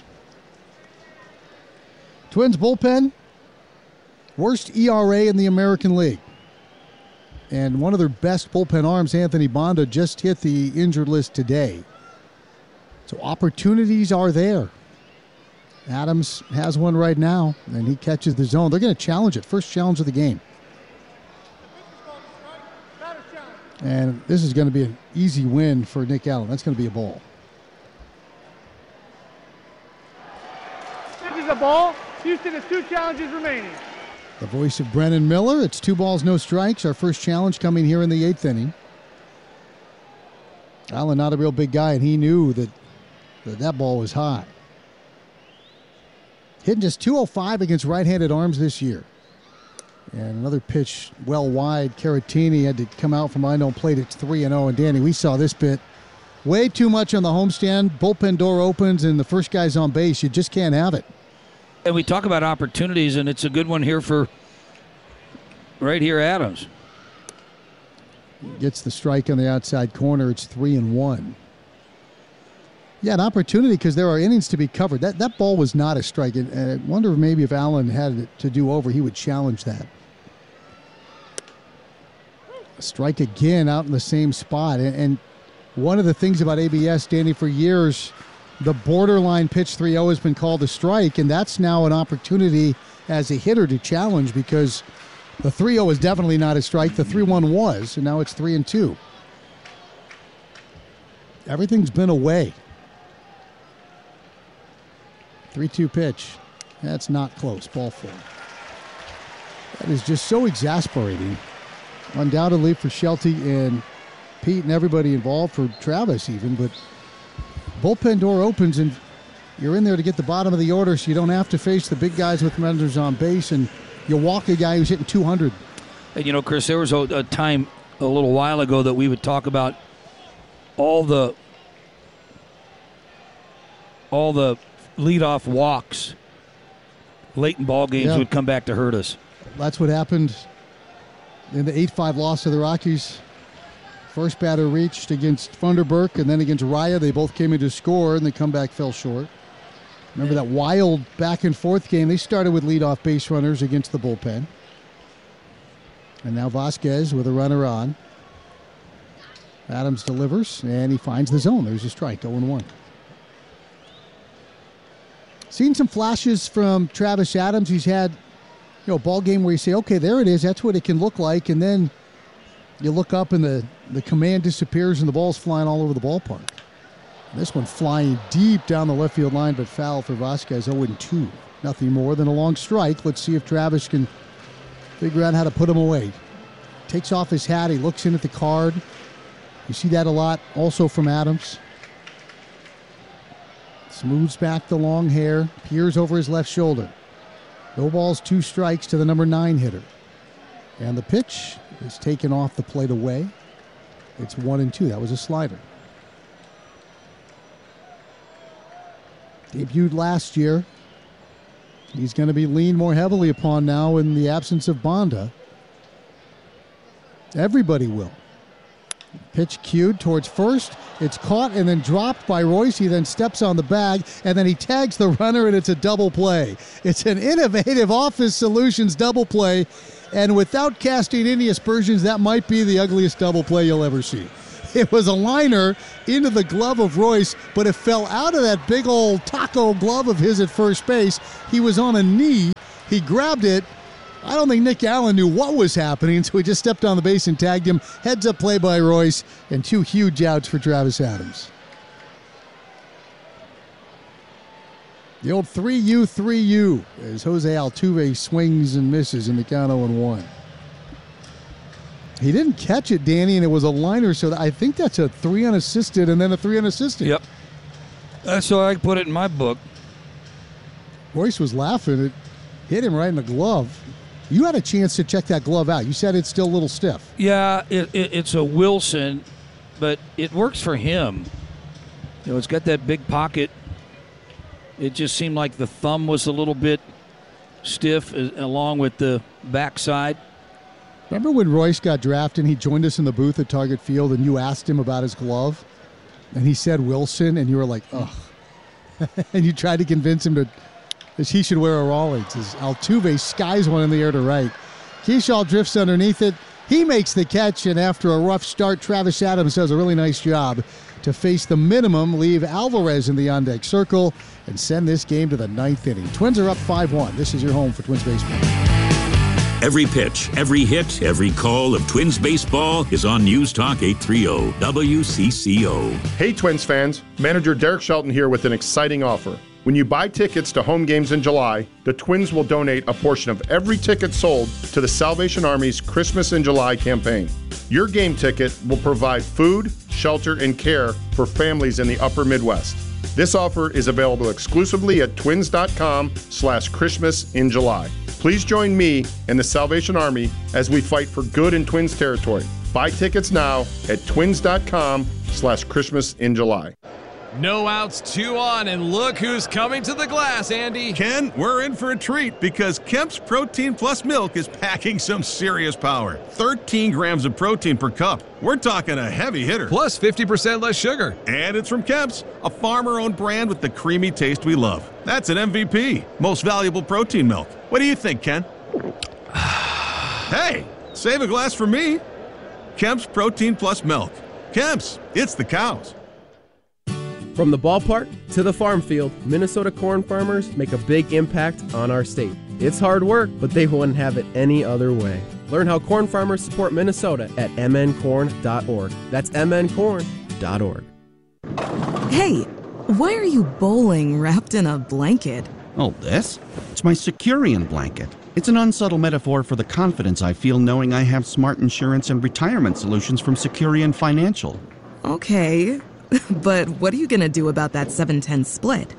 Twins bullpen, worst E R A in the American League. And one of their best bullpen arms, Anthony Banda, just hit the injured list today. So opportunities are there. Adams has one right now, and he catches the zone. They're going to challenge it. First challenge of the game. And this is going to be an easy win for Nick Allen. That's going to be a ball. This is a ball. Houston has two challenges remaining. The voice of Brennan Miller. It's two balls, no strikes. Our first challenge coming here in the eighth inning. Allen not a real big guy, and he knew that that, that ball was high. Hitting just two oh five against right-handed arms this year. And another pitch well wide. Caratini had to come out from unknown plate. It's three and oh. And Danny, we saw this bit way too much on the homestand. Bullpen door opens and the first guy's on base. You just can't have it. And we talk about opportunities, and it's a good one here for right here, Adams. Gets the strike on the outside corner. It's three and one. Yeah, an opportunity because there are innings to be covered. That that ball was not a strike. And I wonder if maybe if Allen had it to do over, he would challenge that. A strike again out in the same spot. And, and one of the things about A B S, Danny, for years, the borderline pitch three oh has been called a strike, and that's now an opportunity as a hitter to challenge because the three oh is definitely not a strike. The three one was, and now it's three and two. Everything's been away. three two pitch. That's not close. Ball four. That is just so exasperating. Undoubtedly for Shelty and Pete and everybody involved, for Travis even, but bullpen door opens and you're in there to get the bottom of the order so you don't have to face the big guys with runners on base, and you walk a guy who's hitting two hundred. And, you know, Chris, there was a, a time a little while ago that we would talk about all the all the leadoff walks late in ball games yeah. would come back to hurt us. That's what happened in the eight five loss to the Rockies. First batter reached against Funderburk, and then against Raya. They both came in to score, and the comeback fell short. Remember that wild back-and-forth game? They started with leadoff base runners against the bullpen. And now Vasquez with a runner on. Adams delivers, and he finds the zone. There's a strike, oh and one. Seen some flashes from Travis Adams. He's had, you know, a ball game where you say, okay, there it is. That's what it can look like. And then you look up and the, the command disappears and the ball's flying all over the ballpark. This one flying deep down the left field line, but foul for Vasquez, oh and two. Nothing more than a long strike. Let's see if Travis can figure out how to put him away. Takes off his hat. He looks in at the card. You see that a lot also from Adams. Smooths back the long hair, peers over his left shoulder. No balls, two strikes to the number nine hitter. And the pitch is taken off the plate away. It's one and two. That was a slider. Debuted last year. He's going to be leaned more heavily upon now in the absence of Banda. Everybody will. Pitch cued towards first. It's caught and then dropped by Royce. He then steps on the bag, and then he tags the runner, and it's a double play. It's an innovative Office Solutions double play, And without casting any aspersions, that might be the ugliest double play you'll ever see. It was a liner into the glove of Royce, but it fell out of that big old taco glove of his at first base. He was on a knee. He grabbed it. I don't think Nick Allen knew what was happening, so he just stepped on the base and tagged him. Heads up play by Royce, and two huge outs for Travis Adams. The old three U, three U as Jose Altuve swings and misses in the count oh and one. He didn't catch it, Danny, and it was a liner, so I think that's a three unassisted and then a three unassisted. Yep. That's how I put it in my book. Royce was laughing. It hit him right in the glove. You had a chance to check that glove out. You said it's still a little stiff. Yeah, it, it, it's a Wilson, but it works for him. You know, it's got that big pocket. It just seemed like the thumb was a little bit stiff uh, along with the backside. Remember when Royce got drafted and he joined us in the booth at Target Field and you asked him about his glove? And he said Wilson, and you were like, ugh. And you tried to convince him to that he should wear a Rawlings. As Altuve skies one in the air to right. Keyshaw drifts underneath it. He makes the catch, and after a rough start, Travis Adams does a really nice job to face the minimum, leave Alvarez in the on-deck circle, and send this game to the ninth inning. Twins are up five one. This is your home for Twins baseball. Every pitch, every hit, every call of Twins baseball is on News Talk eight thirty W C C O. Hey Twins fans, manager Derek Shelton here with an exciting offer. When you buy tickets to home games in July, the Twins will donate a portion of every ticket sold to the Salvation Army's Christmas in July campaign. Your game ticket will provide food, shelter, and care for families in the upper Midwest. This offer is available exclusively at twins.com slash Christmas in July. Please join me and the Salvation Army as we fight for good in Twins territory. Buy tickets now at twins.com slash Christmas in July. No outs, two on, and look who's coming to the glass, Andy. Ken, we're in for a treat because Kemp's Protein Plus Milk is packing some serious power. thirteen grams of protein per cup. We're talking a heavy hitter. Plus fifty percent less sugar. And it's from Kemp's, a farmer-owned brand with the creamy taste we love. That's an M V P, most valuable protein milk. What do you think, Ken? Hey, save a glass for me. Kemp's Protein Plus Milk. Kemp's, it's the cows. From the ballpark to the farm field, Minnesota corn farmers make a big impact on our state. It's hard work, but they wouldn't have it any other way. Learn how corn farmers support Minnesota at m n corn dot org. That's m n corn dot org. Hey, why are you bowling wrapped in a blanket? Oh, this? It's my Securian blanket. It's an unsubtle metaphor for the confidence I feel knowing I have smart insurance and retirement solutions from Securian Financial. Okay. But what are you going to do about that seven ten split?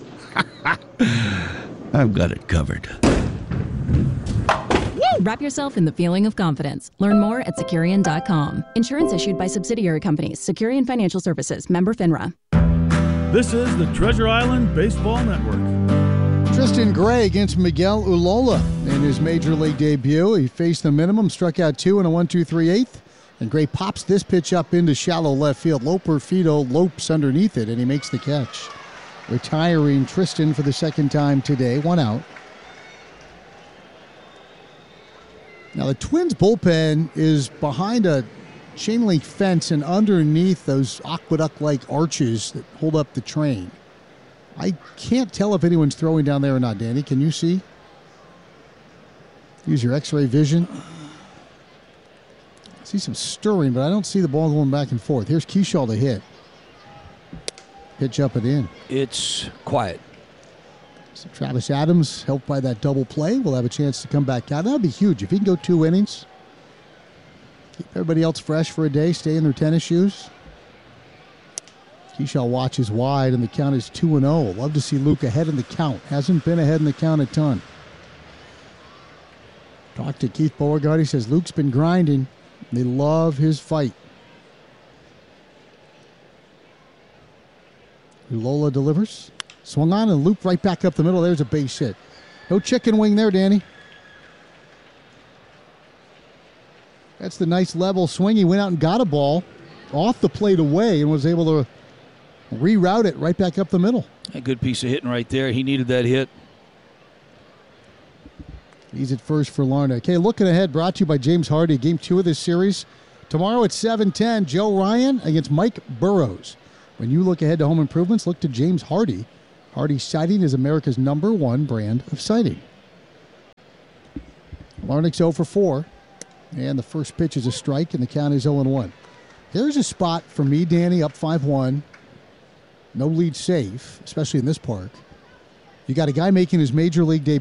I've got it covered. Wrap yourself in the feeling of confidence. Learn more at Securian dot com. Insurance issued by subsidiary companies. Securian Financial Services. Member FINRA. This is the Treasure Island Baseball Network. Tristan Gray against Miguel Ulola in his major league debut. He faced the minimum, struck out two in a one two three eighth. And Gray pops this pitch up into shallow left field. Loper Fido lopes underneath it, and he makes the catch. Retiring Tristan for the second time today. One out. Now the Twins bullpen is behind a chain link fence and underneath those aqueduct-like arches that hold up the train. I can't tell if anyone's throwing down there or not, Danny. Can you see? Use your x-ray vision. I see some stirring, but I don't see the ball going back and forth. Here's Keyshaw to hit. Pitch up and in. It's quiet. So Travis Adams, helped by that double play, will have a chance to come back out. That would be huge. If he can go two innings, keep everybody else fresh for a day, stay in their tennis shoes. Keyshaw watches wide, and the count is two and oh. Love to see Luke ahead in the count. Hasn't been ahead in the count a ton. Talked to Keith Beauregard. He says Luke's been grinding. They love his fight. Ulola delivers. Swung on and looped right back up the middle. There's a base hit. No chicken wing there, Danny. That's the nice level swing. He went out and got a ball off the plate away and was able to reroute it right back up the middle. A good piece of hitting right there. He needed that hit. He's at first for Larnach. Okay, looking ahead, brought to you by James Hardy. Game two of this series. Tomorrow at seven ten, Joe Ryan against Mike Burrows. When you look ahead to home improvements, look to James Hardy. Hardy Siding is America's number one brand of siding. Larnach's oh for four. And the first pitch is a strike, and the count is oh and one. Here's a spot for me, Danny, up five one. No lead safe, especially in this park. You got a guy making his major league debut.